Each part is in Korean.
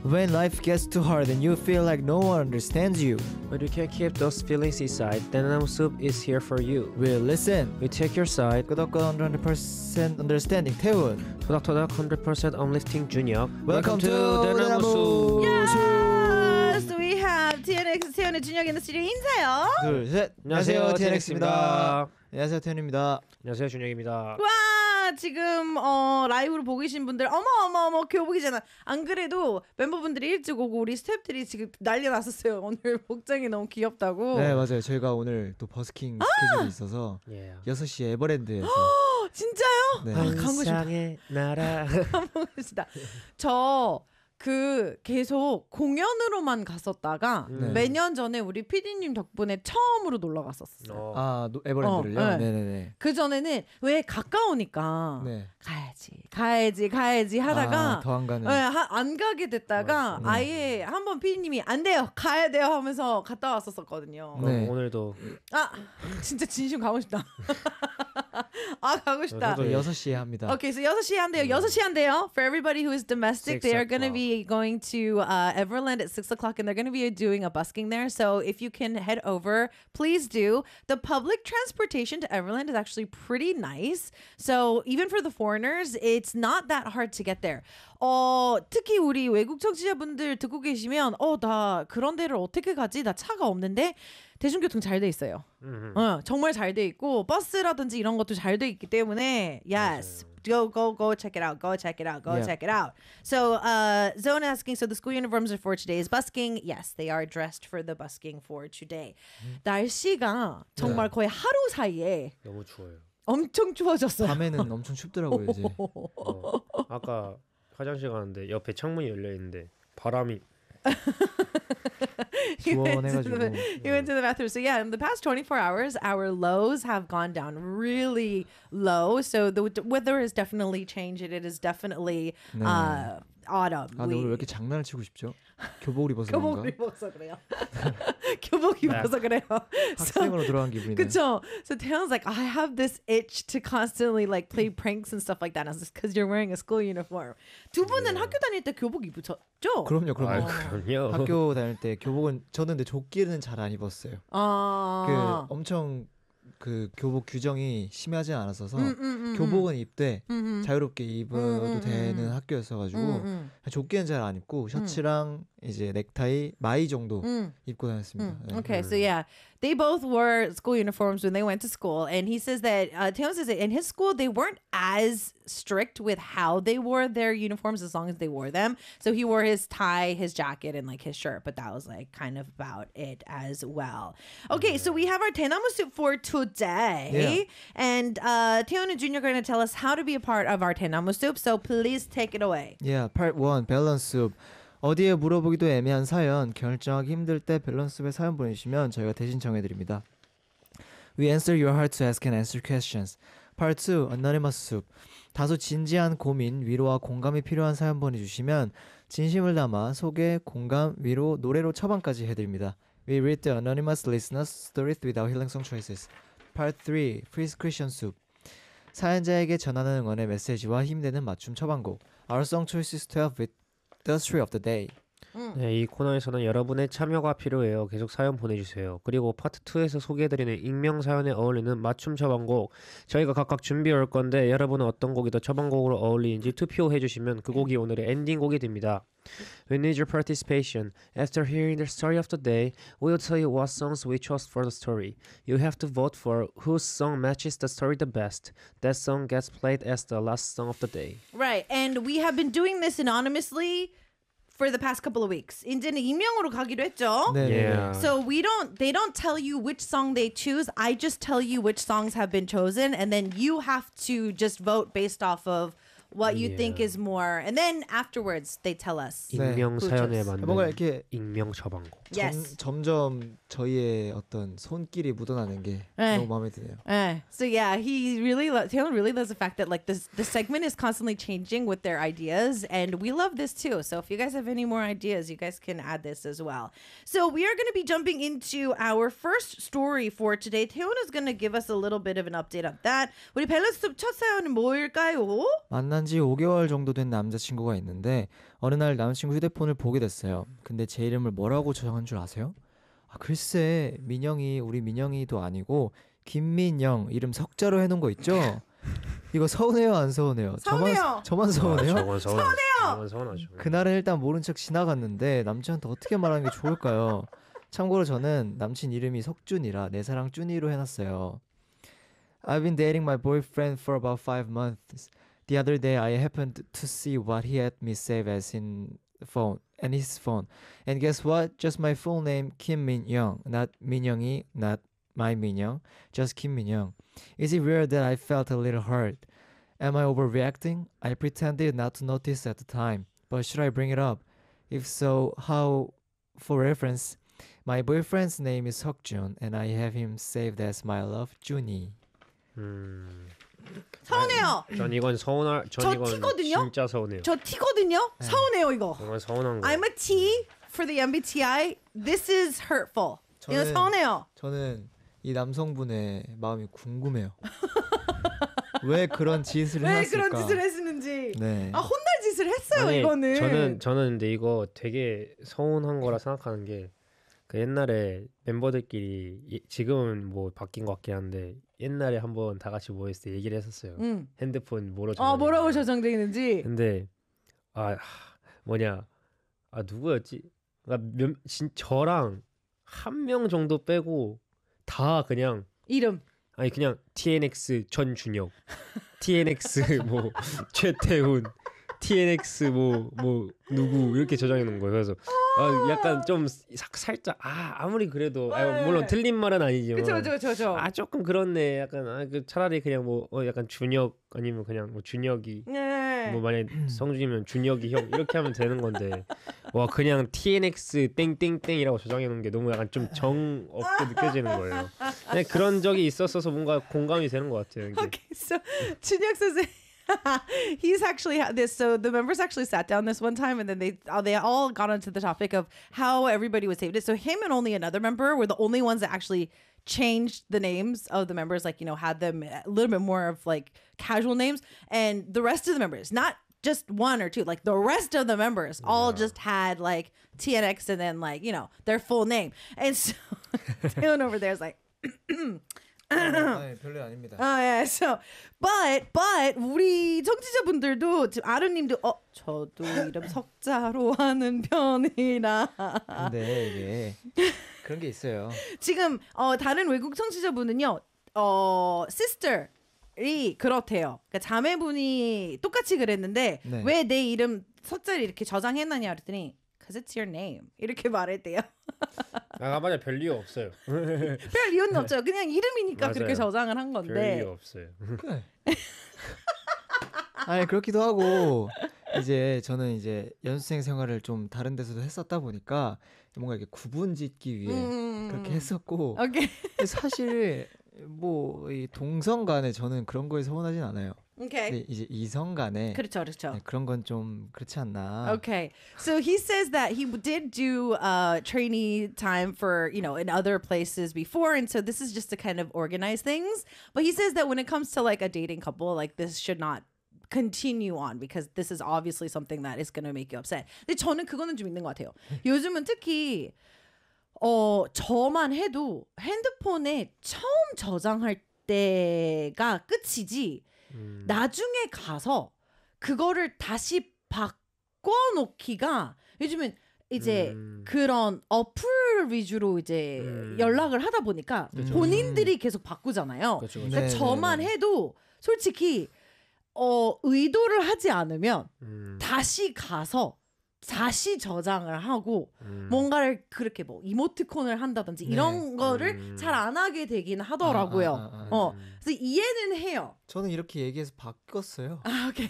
When life gets too hard and you feel like no one understands you, But you can't keep those feelings inside. Danam Soup is here for you. we'll listen. We take your side. 끄덕끄덕 100% understanding 태훈. 토닥토닥 100% uplifting 준혁. Welcome to 대나무 숲. Yes, we have TNX 태연의 준혁 in the studio. 인사요. 둘, 셋. 안녕하세요, TNX입니다. 안녕하세요, 태훈입니다. 안녕하세요, 준혁입니다. 와, 지금 라이브로 보고 계신 분들 어머 교복이잖아. 안 그래도 멤버분들이 일찍 오고 우리 스태프들이 지금 난리 났었어요. 오늘 복장이 너무 귀엽다고. 네, 맞아요. 저희가 오늘 또 버스킹 스케줄이 있어서 Yeah. 6시에 에버랜드에서 진짜요? 네. 가고 싶다. 환상의 나라. 가고 싶다. 저 계속 공연으로만 갔었다가 매년 전에 우리 PD님 덕분에 처음으로 놀러 갔었어요. 아, 에버랜드를요? 네. 네네네. 그 전에는 왜 가까우니까 네. 가야지 하다가 더 안 가는. 네, 안 가게 됐다가 아예 한번 PD님이 안 돼요 가야 돼요 하면서 갔다 왔었거든요. 네. 오늘도 아 진짜 진심 가고 싶다. 아 가고 싶다. 저도 6시에 합니다. Okay, so 6시에 한대요. 6시에 한대요. For everybody who is domestic, 6 they are going to o'clock. be going to Everland at 6 o'clock and they're going to be doing a busking there. So if you can head over, please do. The public transportation to Everland is actually pretty nice. So even for the foreigners, it's not that hard to get there. 특히 우리 외국 청취자분들 듣고 계시면 나 그런 데를 어떻게 가지? 나 차가 없는데 대중교통 잘 돼 있어요. 정말 잘 돼 있고 버스라든지 이런 것도 잘 돼 있기 때문에 yes. Go check it out. Go check it out. So Zone asking, so the school uniforms are for today's busking. Yes, they are dressed for the busking for today. 날씨가 정말 거의 하루 사이에 너무 추워요. 엄청 추워졌어요. 밤에는 엄청 춥더라고요, 이제. 아까 화장실 가는데 옆에 창문이 열려 있는데 바람이 He went to 시원해가지고. the bathroom. So yeah, in the past 24 hours, our lows have gone down really low. So the weather has definitely changed. It is definitely autumn. 아, 근데 오늘 왜 이렇게 장난을 치고 싶죠? 교복을 입어서 교복 그런가? 입어서 그래요. 교복 입어서 그래요. 학생으로 들어간 기분이네. 그쵸? So Taeyeon's like, I have this itch to constantly like play pranks and stuff like that. And I was because you're wearing a school uniform. 두 분은 학교 다닐 때 교복 입으셨죠? 그럼요. 그럼요. 학교 다닐 때 교복은 저는 근데 조끼는 잘 안 입었어요. 엄청 그 교복 규정이 심하지 않았어서 교복은 입되 자유롭게 입어도 되는 학교였어가지고 조끼는 잘 안 입고 셔츠랑 이제 넥타이 마이 정도 입고 다녔습니다. 네. Okay, so yeah, they both wore school uniforms when they went to school, and he says that Taeyeon says that in his school they weren't as strict with how they wore their uniforms as long as they wore them. So he wore his tie, his jacket, and like his shirt, but that was like kind of about it as well. Okay, so we have our 대나무 soup for today, and Taeyeon and Junior are going to tell us how to be a part of our 대나무 soup. So please take it away. Yeah, part 1, 밸런스 숲. 어디에 물어보기도 애매한 사연, 결정하기 힘들 때 밸런스숲에 사연 보내주시면 저희가 대신 정해드립니다. We answer your heart to ask and answer questions. Part 2, Anonymous Soup. 다소 진지한 고민, 위로와 공감이 필요한 사연 보내주시면 진심을 담아 소개, 공감, 위로, 노래로 처방까지 해드립니다. We read the anonymous listeners' stories with our healing song choices. Part 3, Free Christian Soup. 사연자에게 전하는 응원의 메시지와 힘내는 맞춤 처방곡. Our song choices 12 with the story of the day. 네, 이 코너에서는 여러분의 참여가 필요해요. 계속 사연 보내주세요. 그리고 파트 2에서 소개해드리는 익명 사연에 어울리는 맞춤 처방곡 저희가 각각 준비해 올 건데 여러분은 어떤 곡이 더 처방곡으로 어울리는지 투표해주시면 그 곡이 오늘의 엔딩곡이 됩니다. We need your participation. After hearing the story of the day, we'll tell you what songs we chose for the story. You have to vote for whose song matches the story the best. That song gets played as the last song of the day. Right, and we have been doing this anonymously for the past couple of weeks. 이제는 익명으로 가기로 했죠. 네. Yeah. So they don't tell you which song they choose. I just tell you which songs have been chosen, and then you have to just vote based off of what you think is more. And then afterwards, they tell us. 익명 사연에 맞는 뭔가 이렇게 익명 처방곡. Yes. 점점 저희의 어떤 손길이 묻어나는 게 네. 너무 마음에 드네요. So yeah, Taeyeon really loves the fact that like the segment is constantly changing with their ideas, and we love this too. So if you guys have any more ideas, you guys can add this as well. So we are going to be jumping into our first story for today. Taeyeon is going to give us a little bit of an update on that. 우리 밸런스 첫 사연은 뭘까요? 만난 만난 지 5개월 정도 된 남자친구가 있는데 어느 날 남자친구 휴대폰을 보게 됐어요. 근데 제 이름을 뭐라고 저장한 줄 아세요? 아, 글쎄 민영이 우리 민영이도 아니고 김민영 이름 석자로 해놓은 거 있죠? 이거 서운해요 안 서운해요? 서운해요. 저만 서운해요? 저건 서운해요. 저건 서운하죠. 그날은 일단 모른 척 지나갔는데 남친한테 어떻게 말하는 게 좋을까요? 참고로 저는 남친 이름이 석준이라 내 사랑 준이로 해놨어요. I've been dating my boyfriend for about 5 months. The other day I happened to see what he had me save as in the phone and his phone. And guess what? Just my full name Kim Min Young, not Minyoungi, not my Minyoung, just Kim Min Young. Is it weird that I felt a little hurt? Am I overreacting? I pretended not to notice at the time, but should I bring it up? If so, how? For reference, my boyfriend's name is Seokjun, and I have him saved as my love, Junie. 서운해요. 전 이건 서운할. 저 전 이건 티거든요? 진짜 서운해요. 저 T거든요. 서운해요 이거. 이건 서운한 거. I'm a T for the MBTI. This is hurtful. 이거 저는- 서운해요. 저는 이 남성분의 마음이 궁금해요. 왜 그런 짓을 왜 해놨을까? 그런 짓을 했는지. 네. 아 혼날 짓을 했어요 아니, 이거는. 저는 근데 이거 되게 서운한 거라 생각하는 게 그 옛날에 멤버들끼리 지금은 뭐 바뀐 것 같긴 한데 옛날에 한번 다 같이 모였을 때 얘기를 했었어요. 핸드폰 뭐로 뭐라고 저장했는지. 저장돼 있는지. 근데 뭐냐 누구였지? 그러니까 저랑 한 명 정도 빼고 다 그냥 이름. 아니 그냥 TNX 전준혁, TNX 뭐 최태훈, TNX 뭐 누구 이렇게 저장해 놓은 거예요. 그래서 약간 좀 살짝 아무리 그래도 물론 틀린 말은 아니지만 그쵸. 조금 그렇네. 약간 그 차라리 그냥 뭐 약간 준혁 아니면 그냥 뭐 준혁이 네. 뭐 만약 성준이면 준혁이 형 이렇게 하면 되는 건데 와 그냥 TNX 땡땡땡이라고 저장해 놓은 게 너무 약간 좀 정 없게 느껴지는 거예요. 근데 그런 적이 있었어서 뭔가 공감이 되는 것 같아요. 이게. Okay, so Chunhyuk says he's actually had this. So the members actually sat down this one time, and then they all got onto the topic of how everybody would save it. So him and only another member were the only ones that actually changed the names of the members, like had them a little bit more of like casual names, and the rest of the members, not just one or two, like the rest of the members all just had like TNX and then like their full name. And so Taeyeon over there is like. 아니, 별로 아닙니다. Yeah. So, but 우리 청취자분들도 지금 아르님도 저도 이름 석자로 하는 편이라. 근데 이게 그런 게 있어요. 지금 다른 외국 청취자분은요, sister이 그렇대요. 그러니까 자매분이 똑같이 그랬는데 네. 왜 내 이름 석자를 이렇게 저장해놨냐 그랬더니. Cause it's your name. 이렇게 말했대요. 맞아 별 이유 없어요. 별 이유는 없죠. 그냥 이름이니까 맞아요. 그렇게 저장을 한 별 건데. 이유 없어요. 아니 그렇기도 하고 이제 저는 이제 연수생 생활을 좀 다른 데서도 했었다 보니까 뭔가 이렇게 구분짓기 위해 그렇게 했었고 오케이. 사실 뭐 이 동성 간에 저는 그런 거에 서운하진 않아요. 오케이. 근데 이제 이성 간에 그렇죠. 네, 그런 건 좀 그렇지 않나. Okay. So he says that he did do trainee time for, in other places before. And so this is just to kind of organize things. But he says that when it comes to like a dating couple, like this should not continue on because this is obviously something that is going to make you upset. 근데 저는 그거는 좀 있는 것 같아요. 요즘은 특히 저만 해도 핸드폰에 처음 저장할 때가 끝이지. 나중에 가서 그거를 다시 바꿔놓기가 요즘은 이제 그런 어플 위주로 이제 연락을 하다 보니까 본인들이 계속 바꾸잖아요. 그렇죠. 그러니까 네, 저만 네, 네. 해도 솔직히 의도를 하지 않으면 다시 가서 다시 저장을 하고 뭔가를 그렇게 뭐 이모티콘을 한다든지 이런 거를 잘 안 하게 되긴 하더라고요. 그래서 이해는 해요. 저는 이렇게 얘기해서 바꿨어요. Okay.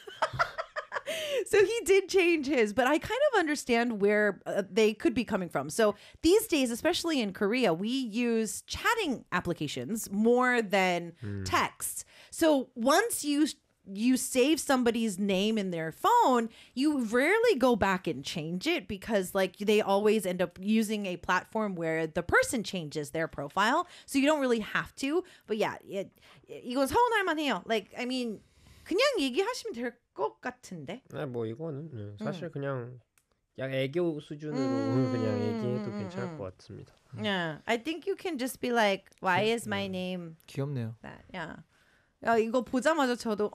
So he did change his, but I kind of understand where they could be coming from. So these days, especially in Korea, we use chatting applications more than text. So once you save somebody's name in their phone, you rarely go back and change it because like they always end up using a platform where the person changes their profile. So you don't really have to. But yeah, 이건 서운할 만해요. Like, I mean, 그냥 얘기하시면 될 것 같은데. 뭐 이거는 사실 그냥 약 애교 수준으로 그냥 얘기해도 괜찮을 것 같습니다. Yeah, I think you can just be like, "Why is my name 귀엽네요. that?" Yeah. 야, 이거 보자마자 저도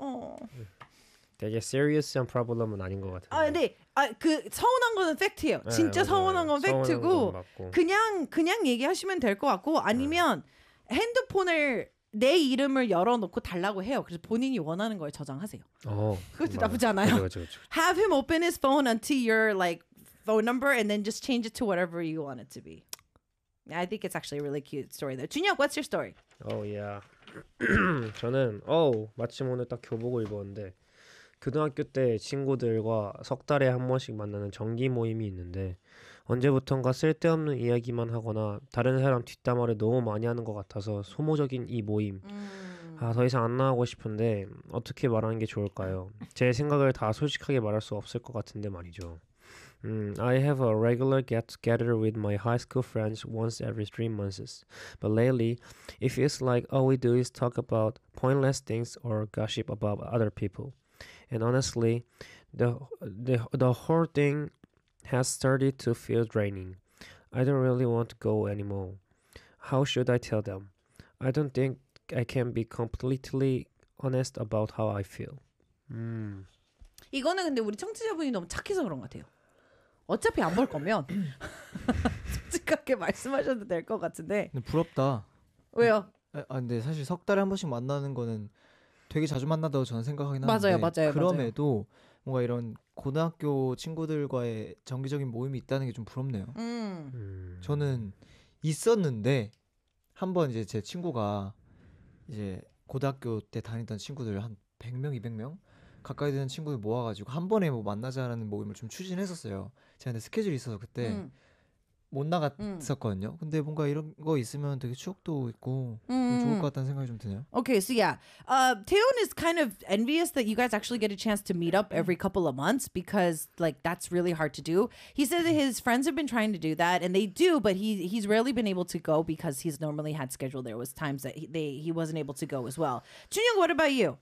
되게 serious한 problem은 아닌 것 같은데. 근데 그 서운한 거는 팩트예요. 진짜 맞아요. 서운한 건 서운한 팩트고 건 맞고. 그냥 얘기하시면 될 것 같고 아니면 핸드폰을 내 이름을 열어놓고 달라고 해요. 그래서 본인이 원하는 걸 저장하세요. 그것도 맞아. 나쁘지 않아요. 그쵸. Have him open his phone onto your like phone number and then just change it to whatever you want it to be. I think it's actually a really cute story though. 준혁, what's your story? yeah. 저는 마침 오늘 딱 교복을 입었는데 고등학교 때 친구들과 석 달에 한 번씩 만나는 정기 모임이 있는데 언제부턴가 쓸데없는 이야기만 하거나 다른 사람 뒷담화를 너무 많이 하는 것 같아서 소모적인 이 모임 더 이상 안 나가고 싶은데 어떻게 말하는 게 좋을까요? 제 생각을 다 솔직하게 말할 수 없을 것 같은데 말이죠. I have a regular get-together with my high school friends once every 3 months. But lately, it feels like all we do is talk about pointless things or gossip about other people. And honestly, the whole thing has started to feel draining. I don't really want to go anymore. How should I tell them? I don't think I can be completely honest about how I feel. 이거는 근데 우리 청취자분이 너무 착해서 그런 것 같아요. 어차피 안 볼 거면 솔직하게 말씀하셔도 될 것 같은데. 근데 부럽다. 왜요? 근데 사실 석 달에 한 번씩 만나는 거는 되게 자주 만난다고 저는 생각하긴 하는데 맞아요. 그럼에도 뭔가 이런 고등학교 친구들과의 정기적인 모임이 있다는 게 좀 부럽네요. 저는 있었는데 한 번 이제 제 친구가 이제 고등학교 때 다니던 친구들 한 100명, 200명 가까이 되는 친구들 모아가지고 한 번에 뭐 만나자라는 모임을 좀 추진했었어요. 제가 근데 스케줄이 있어서 그때 못 나갔었거든요. 근데 뭔가 이런 거 있으면 되게 추억도 있고 좀 좋을 것 같다는 생각이 좀 드네요. Okay, so yeah, Taehoon is kind of envious that you guys actually get a chance to meet up every couple of months because like that's really hard to do. He said that his friends have been trying to do that and they do, but he's rarely been able to go because he's normally had scheduled. There was times that he wasn't able to go as well. 준영, what about you?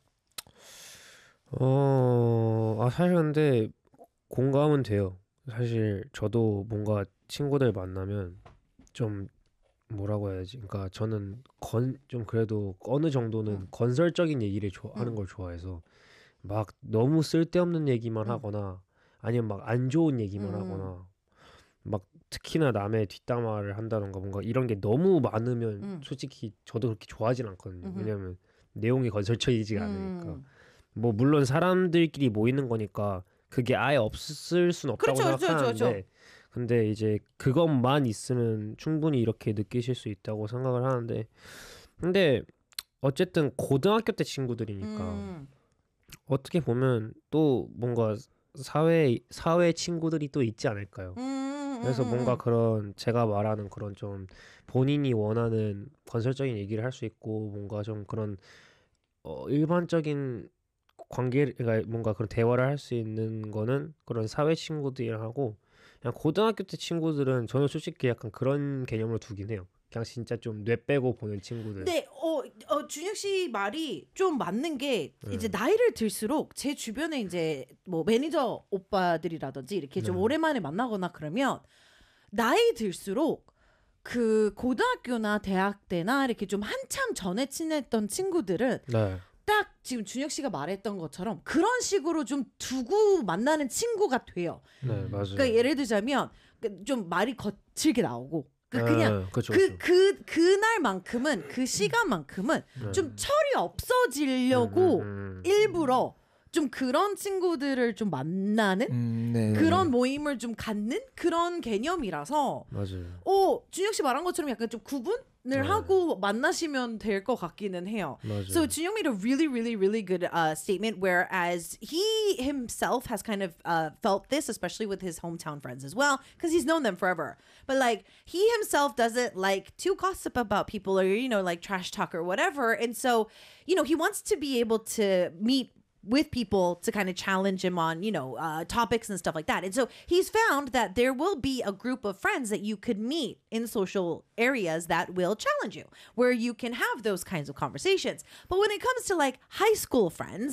사실 근데 공감은 돼요. 사실 저도 뭔가 친구들 만나면 좀 뭐라고 해야지? 그러니까 저는 좀 그래도 어느 정도는 건설적인 얘기를 하는 걸 좋아해서 막 너무 쓸데없는 얘기만 하거나 아니면 막 안 좋은 얘기만 하거나 막 특히나 남의 뒷담화를 한다던가 뭔가 이런 게 너무 많으면 솔직히 저도 그렇게 좋아하진 않거든요. 왜냐면 내용이 건설적이지가 않으니까. 뭐 물론 사람들끼리 모이는 거니까 그게 아예 없을 순 없다고 생각하는데 근데 이제 그것만 있으면 충분히 이렇게 느끼실 수 있다고 생각을 하는데 근데 어쨌든 고등학교 때 친구들이니까 어떻게 보면 또 뭔가 사회 친구들이 또 있지 않을까요? 그래서 뭔가 그런 제가 말하는 그런 좀 본인이 원하는 건설적인 얘기를 할 수 있고 뭔가 좀 그런 일반적인 그러니까 뭔가 그런 대화를 할 수 있는 거는 그런 사회 친구들이랑 하고 그냥 고등학교 때 친구들은 저는 솔직히 약간 그런 개념으로 두긴 해요. 그냥 진짜 좀 뇌 빼고 보는 친구들. 네, 준혁 씨 말이 좀 맞는 게 이제 나이를 들수록 제 주변에 이제 뭐 매니저 오빠들이라든지 이렇게 좀 오랜만에 만나거나 그러면 나이 들수록 그 고등학교나 대학 때나 이렇게 좀 한참 전에 친했던 친구들은 딱 지금 준혁 씨가 말했던 것처럼 그런 식으로 좀 두고 만나는 친구가 돼요. 네, 맞아요. 그러니까 예를 들자면 좀 말이 거칠게 나오고 그냥 그쵸. 그날만큼은 그 시간만큼은 좀 철이 없어지려고 일부러 좀 그런 친구들을 좀 만나는 네. 그런 모임을 좀 갖는 그런 개념이라서 맞아요. 준혁 씨 말한 것처럼 약간 좀 구분을 하고 만나시면 될 것 같기는 해요. 맞아요. So 준혁 made a really, really, really good statement. Whereas he himself has kind of felt this, especially with his hometown friends as well, because he's known them forever. But like he himself doesn't like to gossip about people or like trash talk or whatever, and so he wants to be able to meet with people to kind of challenge him on, topics and stuff like that. And so he's found that there will be a group of friends that you could meet in social areas that will challenge you, where you can have those kinds of conversations. But when it comes to like high school friends,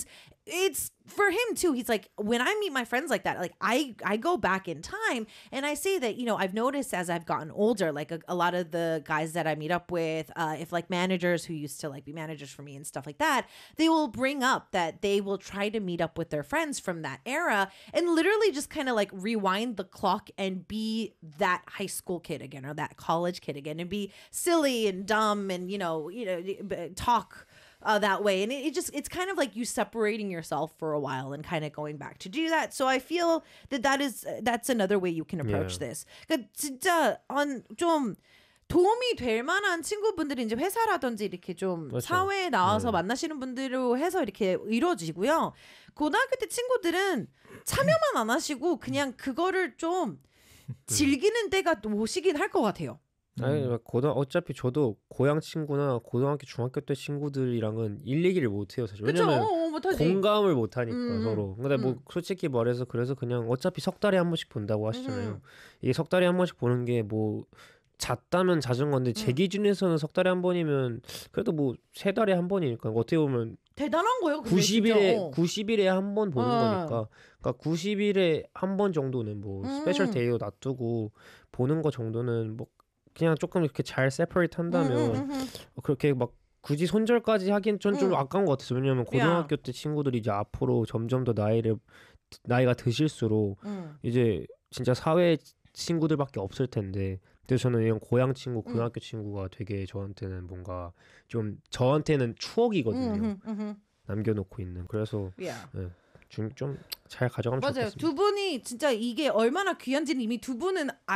it's for him too. He's like, when I meet my friends like that, like I go back in time and I say that, you know, I've noticed as I've gotten older, like a lot of the guys that I meet up with, if like managers who used to like be managers for me and stuff like that, they will bring up that they will try to meet up with their friends from that era and literally just kind of like rewind the clock and be that high school kid again or that college kid again and be silly and dumb and, talk that way. And it's kind of like you separating yourself for a while and kind of going back to do that. So I feel that's another way you can approach this. 그러니까 진짜 좀 도움이 될 만한 친구분들이 이제 회사라든지 이렇게 좀 그렇죠. 사회에 나와서 만나시는 분들로 해서 이렇게 이루어지고요. 고등학교 때 친구들은 참여만 안 하시고 그냥 그거를 좀 즐기는 때가 오시긴 할 것 같아요. 아니 어차피 저도 고향 친구나 고등학교 중학교 때 친구들이랑은 일 얘기를 못 해요 사실. 그쵸? 왜냐면 못하지. 공감을 못 하니까 음. 서로. 근데 뭐 솔직히 말해서 그래서 그냥 어차피 석 달에 한 번씩 본다고 하시잖아요. 이게 석 달에 한 번씩 보는 게 뭐 잦다면 잦은 건데 제 기준에서는 석 달에 한 번이면 그래도 뭐 세 달에 한 번이니까 어떻게 보면 대단한 거예요. 근데 진짜. 90일에 한 번 보는 거니까. 그러니까 90일에 한 번 정도는 뭐 스페셜 데이로 놔두고 보는 거 정도는 뭐 그냥 조금 이렇게 잘 세퍼레이트 한다면 그렇게 막 굳이 손절까지 하긴 좀 아까운 것 같아요. 왜냐면 고등학교 때 친구들이 이제 앞으로 점점 더 나이가 드실수록 이제 진짜 사회 친구들밖에 없을 텐데 그래서 저는 이런 고향 친구, 고등학교 친구가 되게 저한테는 뭔가 좀 저한테는 추억이거든요. 남겨놓고 있는. 그래서 Yeah. 좀 잘 가져가면 맞아요. 좋겠습니다. 두 분이 진짜 이게 얼마나 귀한지는 이미 두 분은